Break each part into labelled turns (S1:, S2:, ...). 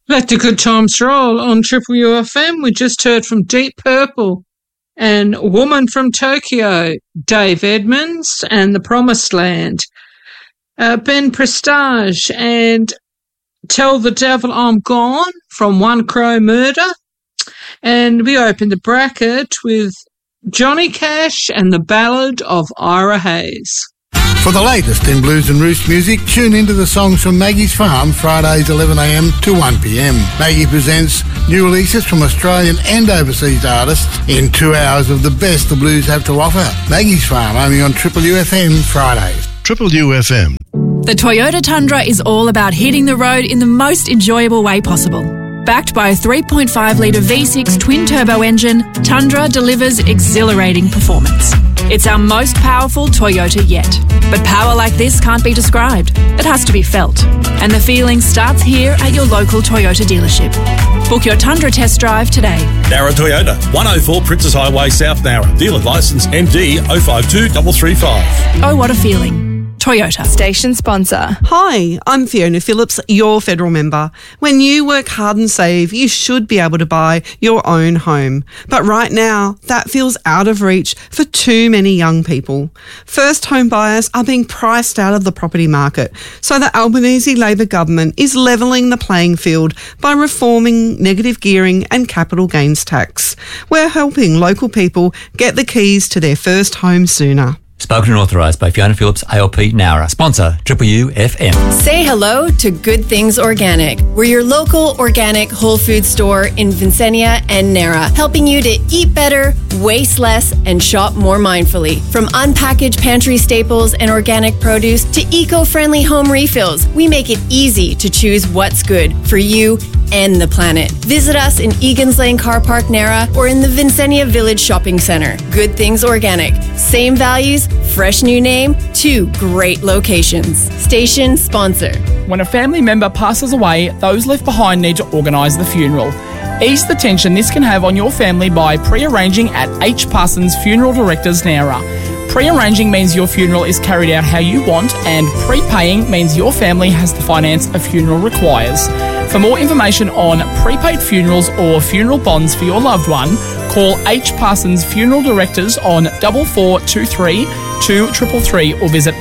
S1: Let the good times roll on Triple UFM. We just heard from Deep Purple and Woman from Tokyo, Dave Edmonds and The Promised Land. Ben Prestage and Tell the Devil I'm Gone from One Crow Murder. And we opened the bracket with Johnny Cash and the Ballad of Ira Hayes.
S2: For the latest in blues and roost music, tune into the songs from Maggie's Farm, Fridays 11am to 1pm. Maggie presents new releases from Australian and overseas artists in 2 hours of the best the blues have to offer. Maggie's Farm, only on Triple UFM Fridays.
S3: Triple UFM.
S4: The Toyota Tundra is all about hitting the road in the most enjoyable way possible. Backed by a 3.5-litre V6 twin-turbo engine, Tundra delivers exhilarating performance. It's our most powerful Toyota yet. But power like this can't be described. It has to be felt. And the feeling starts here at your local Toyota dealership. Book your Tundra test drive today.
S5: Nara Toyota, 104 Princess Highway, South Nara. Dealer licence MD 052355.
S4: Oh, what a feeling. Toyota.
S6: Station sponsor.
S7: Hi, I'm Fiona Phillips, your federal member. When you work hard and save, you should be able to buy your own home. But right now, that feels out of reach for too many young people. First home buyers are being priced out of the property market, so the Albanese Labor government is levelling the playing field by reforming negative gearing and capital gains tax. We're helping local people get the keys to their first home sooner.
S8: Spoken and authorised by Fiona Phillips, ALP Nowra. Sponsor, Triple UFM.
S6: Say hello to Good Things Organic. We're your local organic whole food store in Vincennia and Nara, helping you to eat better, waste less, and shop more mindfully. From unpackaged pantry staples and organic produce to eco-friendly home refills, we make it easy to choose what's good for you and the planet. Visit us in Egan's Lane Car Park, Nara, or in the Vincennia Village Shopping Centre. Good Things Organic. Same values, fresh new name, 2 great locations. Station sponsor.
S9: When a family member passes away, those left behind need to organise the funeral. Ease the tension this can have on your family by pre-arranging at H. Parsons Funeral Directors, Nowra. Pre-arranging means your funeral is carried out how you want, and prepaying means your family has the finance a funeral requires. For more information on prepaid funerals or funeral bonds for your loved one, call H. Parsons Funeral Directors on 4423 2333 or visit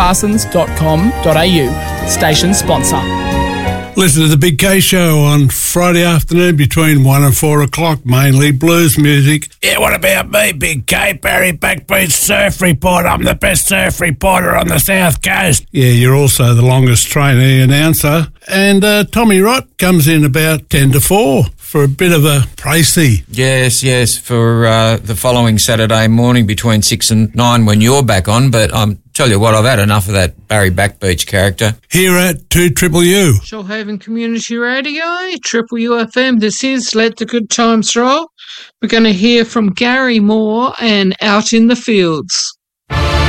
S9: hparsons.com.au. Station sponsor.
S10: Listen to the Big K Show on Friday afternoon between 1 and 4 o'clock, mainly blues music. Yeah, what about me, Big K, Barry Backbeat Surf Reporter? I'm the best surf reporter on the South Coast. Yeah, you're also the longest trainee announcer. And Tommy Rott comes in about 10 to 4 for a bit of a précis.
S11: Yes, for the following Saturday morning between 6 and 9 when you're back on, but tell you what, I've had enough of that Barry Backbeach character.
S10: Here at 2 Triple U.
S1: Shoalhaven Community Radio, Triple UFM. This is Let the Good Times Roll. We're going to hear from Gary Moore and Out in the Fields.